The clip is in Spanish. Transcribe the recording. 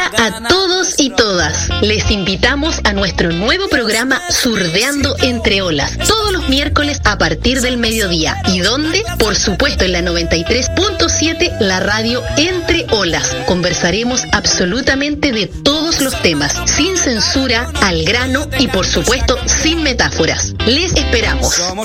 Hola a todos y todas. Les invitamos a nuestro nuevo programa Surdeando entre Olas, todos los miércoles a partir del mediodía. ¿Y dónde? Por supuesto en la 93.7, la radio Entre Olas. Conversaremos absolutamente de todos los temas, sin censura, al grano y por supuesto sin metáforas. Les esperamos.